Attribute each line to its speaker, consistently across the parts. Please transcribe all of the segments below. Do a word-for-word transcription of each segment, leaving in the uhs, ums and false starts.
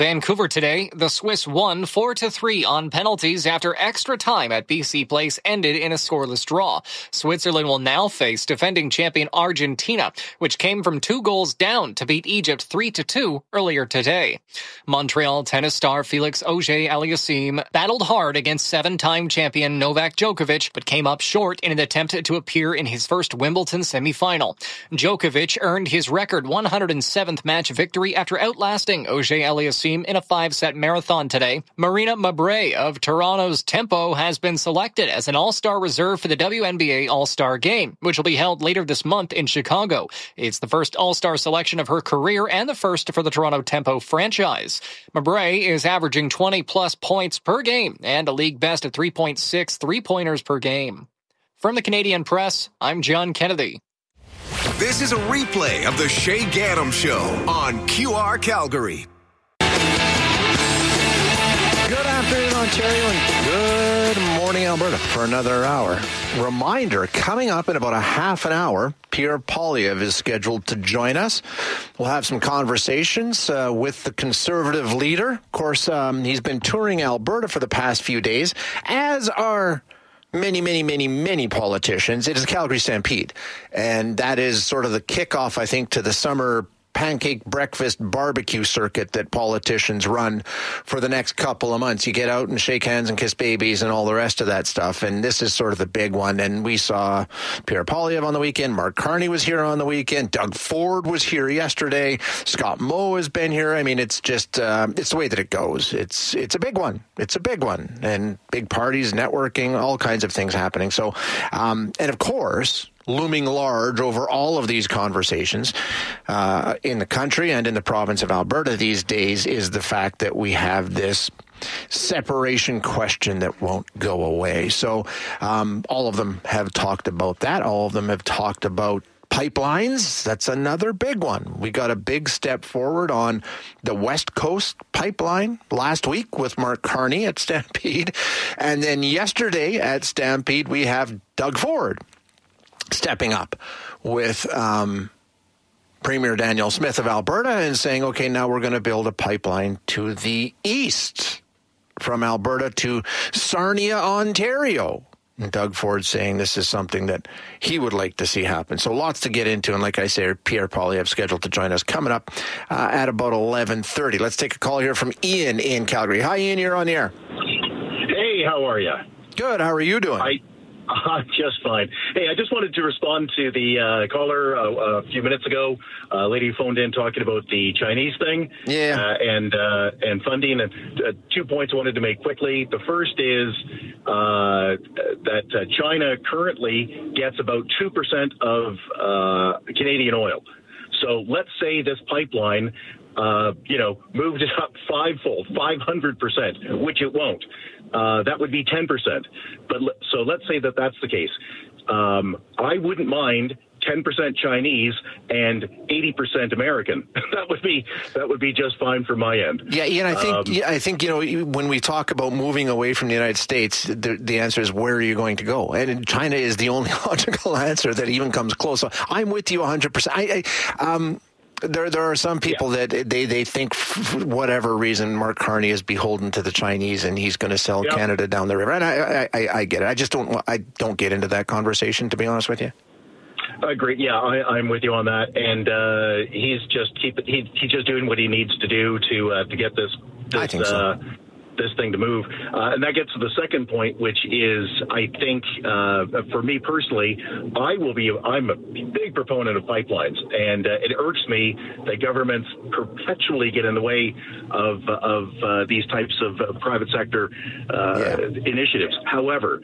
Speaker 1: Vancouver today, the Swiss won four to three on penalties after extra time at B C Place ended in a scoreless draw. Switzerland will now face defending champion Argentina, which came from two goals down to beat Egypt three to two earlier today. Montreal tennis star Felix Auger-Aliassime battled hard against seven-time champion Novak Djokovic, but came up short in an attempt to appear in his first Wimbledon semifinal. Djokovic earned his record one hundred seventh match victory after outlasting Auger-Aliassime in a five-set marathon today. Marina Mabrey of Toronto's Tempo has been selected as an all-star reserve for the W N B A All-Star Game, which will be held later this month in Chicago. It's the first all-star selection of her career and the first for the Toronto Tempo franchise. Mabrey is averaging twenty-plus points per game and a league best of three point six three-pointers per game. From the Canadian Press, I'm John Kennedy.
Speaker 2: This is a replay of the Shay Gaddam Show on Q R Calgary.
Speaker 3: Good afternoon, Ontario, and good morning, Alberta, for another hour. Reminder, coming up in about a half an hour, Pierre Poilievre is scheduled to join us. We'll have some conversations uh, with the Conservative leader. Of course, um, he's been touring Alberta for the past few days, as are many, many, many, many politicians. It is Calgary Stampede, and that is sort of the kickoff, I think, to the summer pancake breakfast barbecue circuit that politicians run for the next couple of months. You get out and shake hands and kiss babies and all the rest of that stuff. And this is sort of the big one. And we saw Pierre Poilievre on the weekend. Mark Carney was here on the weekend. Doug Ford was here yesterday. Scott Moe has been here. I mean, it's just, uh, it's the way that it goes. It's, it's a big one. It's a big one. And big parties, networking, all kinds of things happening. So, um, and of course, looming large over all of these conversations uh, in the country and in the province of Alberta these days is the fact that we have this separation question that won't go away. So um, all of them have talked about that. All of them have talked about pipelines. That's another big one. We got a big step forward on the West Coast pipeline last week with Mark Carney at Stampede. And then yesterday at Stampede, we have Doug Ford stepping up with um, Premier Danielle Smith of Alberta and saying, okay, now we're going to build a pipeline to the east from Alberta to Sarnia, Ontario. And Doug Ford saying this is something that he would like to see happen. So lots to get into. And like I say, Pierre Poilievre scheduled to join us coming up uh, at about eleven thirty. Let's take a call here from Ian in Calgary. Hi, Ian. You're on the air.
Speaker 4: Hey, how are you?
Speaker 3: Good. How are you doing?
Speaker 4: I- Uh, just fine. Hey, I just wanted to respond to the uh, caller uh, a few minutes ago. A uh, lady who phoned in talking about the Chinese thing,
Speaker 3: yeah,
Speaker 4: uh, and uh, and funding. And uh, two points I wanted to make quickly. The first is uh, that uh, China currently gets about two percent of uh, Canadian oil. So let's say this pipeline, uh, you know, moved it up fivefold, five hundred percent, which it won't. Uh, that would be ten percent. But so let's say that that's the case. Um, I wouldn't mind ten percent Chinese and eighty percent American. that would be that would be just fine from my end.
Speaker 3: Yeah, Ian, I think
Speaker 4: um,
Speaker 3: yeah, I think you know when we talk about moving away from the United States, the, the answer is where are you going to go? And China is the only logical answer that even comes close. So I'm with you one hundred percent. I, I um. There, there are some people yeah. that they, they think for whatever reason Mark Carney is beholden to the Chinese and he's going to sell yeah. Canada down the river. And I, I, I get it. I just don't, I don't get into that conversation, to be honest with you.
Speaker 4: Uh, great. Yeah, I, I'm with you on that. And uh, he's just keep he, he's just doing what he needs to do to uh, to get this. this
Speaker 3: I think so.
Speaker 4: Uh, this thing to move. Uh, and that gets to the second point, which is, I think, uh, for me personally, I will be, I'm a big proponent of pipelines. And uh, it irks me that governments perpetually get in the way of, of uh, these types of uh, private sector uh, yeah. initiatives. However,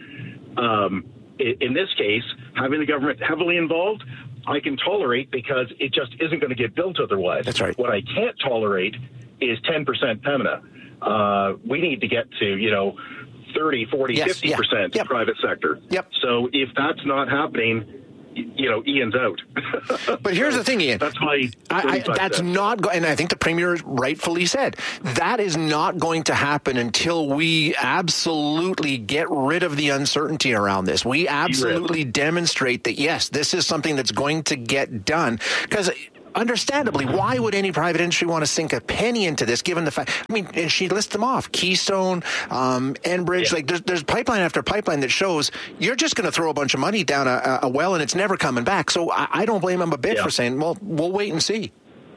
Speaker 4: um, in, in this case, having the government heavily involved, I can tolerate because it just isn't going to get built otherwise.
Speaker 3: That's right.
Speaker 4: What I can't tolerate is ten percent Pembina. Uh, we need to get to, you know, thirty, forty,
Speaker 3: yes,
Speaker 4: fifty percent
Speaker 3: yeah. yep.
Speaker 4: private sector.
Speaker 3: Yep.
Speaker 4: So if that's not happening, you know, Ian's out.
Speaker 3: But here's
Speaker 4: so
Speaker 3: the thing, Ian.
Speaker 4: That's why
Speaker 3: I, I, that's not, go- and I think the Premier rightfully said, that is not going to happen until we absolutely get rid of the uncertainty around this. We absolutely demonstrate that, yes, this is something that's going to get done. Because understandably, why would any private industry want to sink a penny into this, given the fact, I mean, and she lists them off, Keystone, um, Enbridge, yeah. like there's, there's pipeline after pipeline that shows you're just going to throw a bunch of money down a, a well and it's never coming back. So I, I don't blame them a bit yeah. for saying, well, we'll wait and see.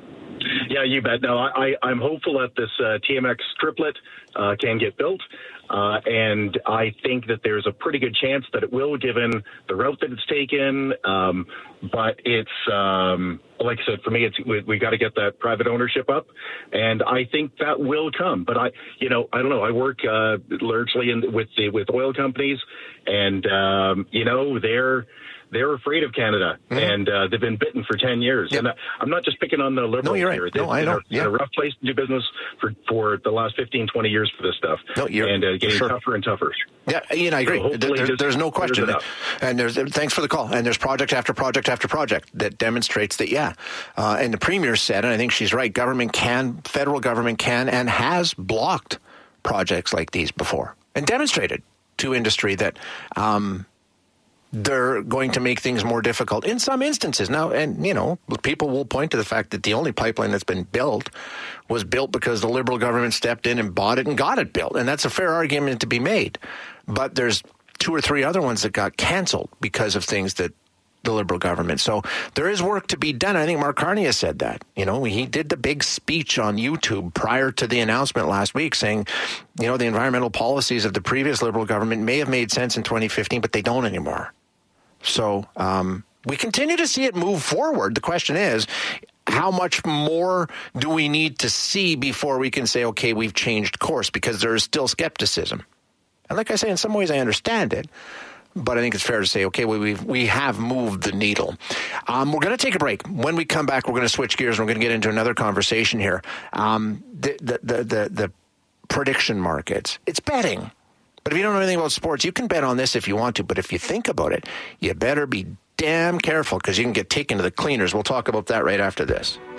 Speaker 4: Yeah, you bet. No, I, I'm hopeful that this uh, T M X triplet uh, can get built. Uh, and I think that there's a pretty good chance that it will, given the route that it's taken. Um, but it's, um, like I said, for me, it's we, we got to get that private ownership up. And I think that will come. But I, you know, I don't know. I work uh, largely in, with the, with oil companies, and, um, you know, they're, They're afraid of Canada, mm-hmm. and uh, they've been bitten for ten years. Yep. And I, I'm not just picking on the Liberals
Speaker 3: no, you're right.
Speaker 4: here.
Speaker 3: No, I know.
Speaker 4: It's yeah. a rough place to do business for, for the last fifteen, twenty years for this stuff.
Speaker 3: No, you're,
Speaker 4: and uh, getting
Speaker 3: sure.
Speaker 4: tougher and tougher.
Speaker 3: Yeah, Ian, I agree.
Speaker 4: So
Speaker 3: there, there's no question. And there's thanks for the call. And there's project after project after project that demonstrates that, yeah. Uh, and the Premier said, and I think she's right, government can, federal government can and has blocked projects like these before and demonstrated to industry that um, they're going to make things more difficult in some instances. Now, and, you know, people will point to the fact that the only pipeline that's been built was built because the Liberal government stepped in and bought it and got it built. And that's a fair argument to be made. But there's two or three other ones that got canceled because of things that the Liberal government. So there is work to be done. I think Mark Carney has said that. You know, he did the big speech on YouTube prior to the announcement last week saying, you know, the environmental policies of the previous Liberal government may have made sense in twenty fifteen, but they don't anymore. So um, we continue to see it move forward. The question is, how much more do we need to see before we can say, okay, we've changed course? Because there is still skepticism. And like I say, in some ways I understand it. But I think it's fair to say, okay, we we've, we have moved the needle. Um, we're going to take a break. When we come back, we're going to switch gears. And we're going to get into another conversation here. Um, the, the, the, the, the prediction markets, it's betting. But if you don't know anything about sports, you can bet on this if you want to. But if you think about it, you better be damn careful because you can get taken to the cleaners. We'll talk about that right after this.